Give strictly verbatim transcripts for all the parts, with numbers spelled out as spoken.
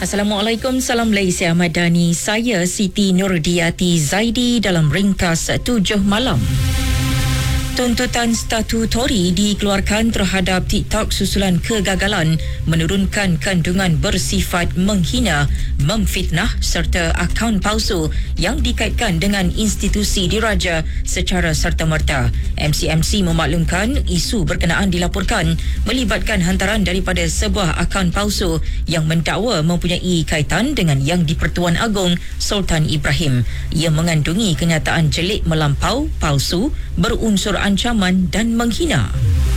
Assalamualaikum, salam Malaysia Madani. Saya Siti Nurdiati Zaidi dalam ringkas tujuh malam. Tuntutan statutori dikeluarkan terhadap TikTok susulan kegagalan menurunkan kandungan bersifat menghina, memfitnah serta akaun palsu yang dikaitkan dengan institusi diraja secara serta-merta. M C M C memaklumkan isu berkenaan dilaporkan melibatkan hantaran daripada sebuah akaun palsu yang mendakwa mempunyai kaitan dengan Yang di-Pertuan Agong Sultan Ibrahim. Ia mengandungi kenyataan jelik melampau, palsu, berunsur ancaman dan menghina.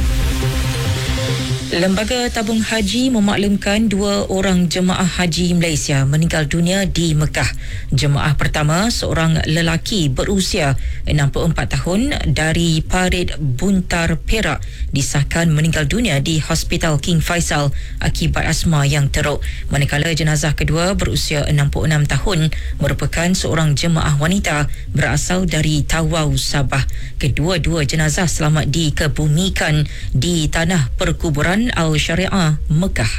Lembaga Tabung Haji memaklumkan dua orang jemaah haji Malaysia meninggal dunia di Mekah. Jemaah pertama, seorang lelaki berusia enam puluh empat tahun dari Parit Buntar, Perak, disahkan meninggal dunia di Hospital King Faisal akibat asma yang teruk. Manakala jenazah kedua berusia enam puluh enam tahun merupakan seorang jemaah wanita berasal dari Tawau, Sabah. Kedua-dua jenazah selamat dikebumikan di tanah perkuburan Al-Syariah, Mekah.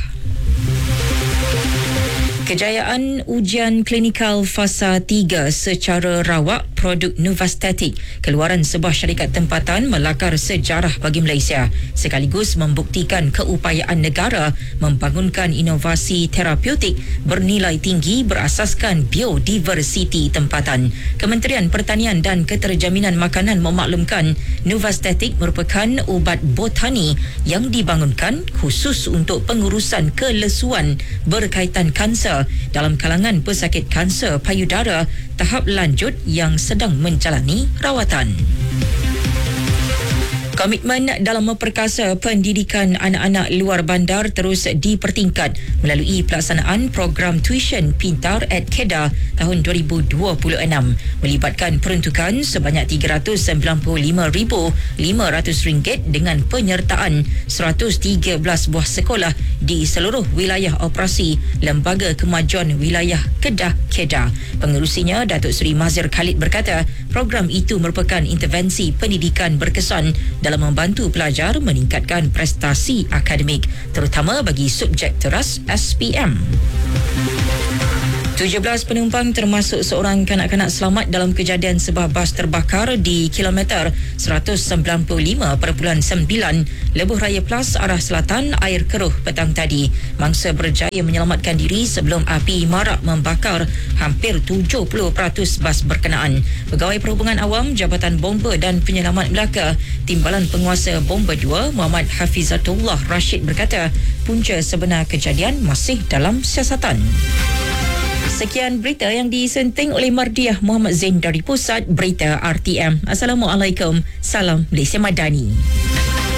Kejayaan ujian klinikal fasa tiga secara rawak produk Nuvastatic, keluaran sebuah syarikat tempatan, melakar sejarah bagi Malaysia sekaligus membuktikan keupayaan negara membangunkan inovasi terapeutik bernilai tinggi berasaskan biodiversiti tempatan. Kementerian Pertanian dan Keterjaminan Makanan memaklumkan Nuvastatic merupakan ubat botani yang dibangunkan khusus untuk pengurusan kelesuan berkaitan kanser dalam kalangan pesakit kanser payudara tahap lanjut yang sedang menjalani rawatan. Komitmen dalam memperkasa pendidikan anak-anak luar bandar terus dipertingkat melalui pelaksanaan program tuition pintar at Kedah tahun dua ribu dua puluh enam, melibatkan peruntukan sebanyak tiga ratus sembilan puluh lima ribu lima ratus ringgit dengan penyertaan seratus tiga belas buah sekolah di seluruh wilayah operasi Lembaga Kemajuan Wilayah Kedah Kedah. Pengerusinya, Datuk Seri Mazir Khalid, berkata program itu merupakan intervensi pendidikan berkesan dalam membantu pelajar meningkatkan prestasi akademik, terutama bagi subjek teras S P M. tujuh belas penumpang termasuk seorang kanak-kanak selamat dalam kejadian sebuah bas terbakar di kilometer seratus sembilan puluh lima perpuluhan sembilan Lebuh Raya Plus arah selatan Air Keruh petang tadi. Mangsa berjaya menyelamatkan diri sebelum api marak membakar hampir tujuh puluh peratus bas berkenaan. Pegawai Perhubungan Awam, Jabatan Bomba dan Penyelamat Melaka, Timbalan Penguasa Bomba dua, Muhammad Hafizatullah Rashid, berkata punca sebenar kejadian masih dalam siasatan. Sekian berita yang disenting oleh Mardiah Muhammad Zain dari Pusat Berita R T M. Assalamualaikum, salam Malaysia Madani.